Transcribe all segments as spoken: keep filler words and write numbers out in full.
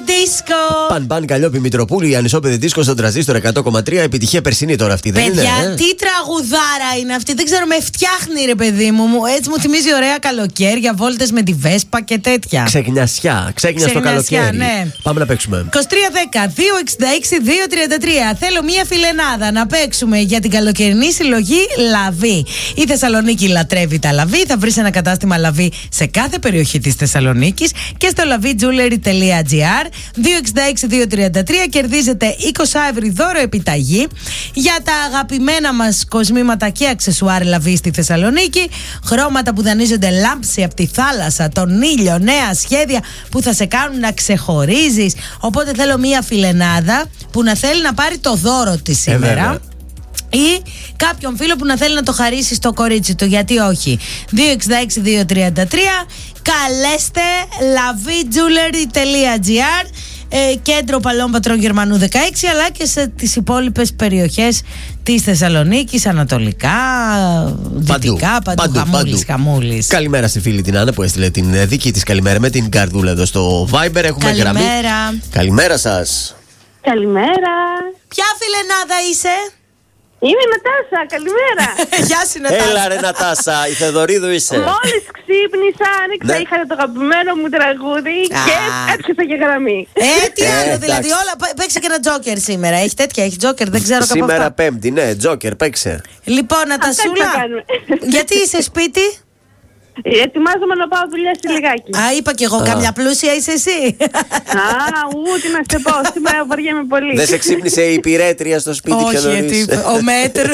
δίσκο. Παν παν Καλλιόπη Μητροπούλου, η ανισόπεδη δίσκο στον τραζίστορ εκατό κόμμα τρία. Επιτυχία περσινή τώρα αυτή, δεν παιδιά, είναι? Παιδιά, ε? τι τραγουδάρα είναι αυτή. Δεν ξέρω, με φτιάχνει ρε παιδί μου. Έτσι μου θυμίζει ωραία καλοκαίρια, βόλτες με τη Βέσπα και τέτοια. Ξεγνιασιά, ξέγνια στο καλοκαίρι. Ναι. Πάμε να παίξουμε. είκοσι τρία δέκα δύο εξήντα έξι δύο τριάντα τρία. Θέλω μία φιλενάδα να παίξουμε για την καλοκαιρινή συλλογή Λαβή. Η Θεσσαλονίκη λατρεύει τα Λαβή. Θα βρει ένα κατάστημα Λαβή σε κάθε περιοχή της Θεσσαλονίκης και στο λαβίτζουλερι τελεία τζι άρ. δύο εξήντα έξι δύο τριάντα τρία κερδίζετε είκοσι ευρώ δώρο επιταγή για τα αγαπημένα μας κοσμήματα και αξεσουάρ Λαβή στη Θεσσαλονίκη. Χρώματα που δανείζονται λάμψη από τη θάλασσα, τον ήλιο, νέα σχέδια που θα σε κάνουν να ξεχωρίζεις. Οπότε θέλω μία φιλενάδα που να θέλει να πάρει το δώρο της σήμερα. Ε, Ή κάποιον φίλο που να θέλει να το χαρίσει στο κορίτσι του. Γιατί όχι. δύο εξήντα έξι δύο τριάντα τρία. Καλέστε λαβίτζουλερι τελεία τζι άρ. Ε, κέντρο Παλαιών Πατρών Γερμανού δεκαέξι, αλλά και σε τις υπόλοιπες περιοχές της Θεσσαλονίκης, ανατολικά, δυτικά, παντού, παντού, χαμούλης, παντού. χαμούλης. Καλημέρα στη φίλη την Άννα που έστειλε την δική της καλημέρα με την καρδούλα εδώ στο Viber. Έχουμε καλημέρα. Γραμμή. Καλημέρα σας. Καλημέρα. Ποια φιλενάδα είσαι? Είμαι η Νατάσα, καλημέρα. Γεια σου Νατάσα. Έλα ρε Νατάσα, η Θεδωρίδου είσαι. Μόλις ξύπνησα, άνοιξα, Ναι. είχα το αγαπημένο μου τραγούδι Α. και άρχισα και γραμμή. Ε, τι Ε, άλλο δηλαδή, εντάξει. όλα. πα- Παίξε και ένα τζόκερ σήμερα. Έχει τέτοια, έχει τζόκερ, δεν ξέρω κάπου Σήμερα αυτά. Πέμπτη, ναι, Τζόκερ, παίξε. Λοιπόν, Αυτά Νατασούλα, θα κάνουμε. γιατί είσαι σπίτι? Ετοιμάζομαι να πάω δουλειά στη λιγάκι. Α, είπα κι εγώ, καμιά πλούσια είσαι εσύ. Α, ου, τι να σε πω, σήμερα βαριέμαι πολύ. Δεν σε ξύπνησε η υπηρέτρια στο σπίτι πιο Όχι, νωρίς? γιατί ο Μέτρ.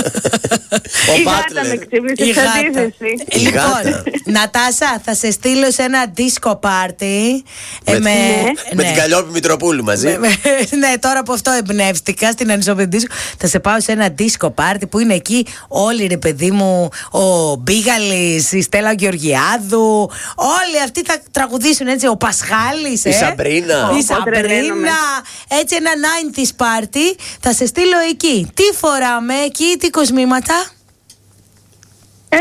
Ο Η γάτα Butler. με ξύπνησε, Η σε γάτα. αντίθεση. Η Λοιπόν, γάτα. Νατάσα, θα σε στείλω σε ένα disco party. ε, Με- Με ναι. την Καλλιόπη Μητροπούλου μαζί. Με- με- ναι, τώρα που αυτό εμπνεύστηκα στην ανισόπεδη δίσκο, θα σε πάω σε ένα disco party που είναι εκεί όλοι ρε παιδί μου, ο Μπίγαλης, η Στέλλα Γεωργιάδου, όλοι αυτοί θα τραγουδήσουν έτσι, ο Πασχάλης, Η ε. Σαμπρίνα. Η Ω, τρελαίνομαι. Σαμπρίνα, έτσι ένα ενενήντα party, θα σε στείλω εκεί. Τι φοράμε εκεί, τι κοσμήματα? Ε,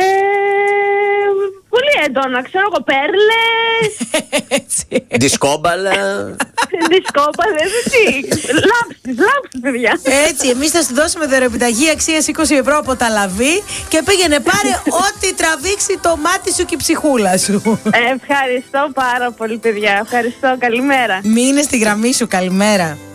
πολύ έντονα, ξέρω εγώ, πέρλες, Έτσι. Δισκόμπαλα. δισκόπαλες, τι, λάμψεις, λάμψεις παιδιά. Έτσι, εμείς θα σου δώσουμε δωρεοπιταγή αξίας είκοσι ευρώ από τα Λαβή και πήγαινε πάρε ό,τι τραβήξει το μάτι σου και η ψυχούλα σου. Ε, ευχαριστώ πάρα πολύ παιδιά, ευχαριστώ, καλημέρα. Μείνε στη γραμμή σου, καλημέρα.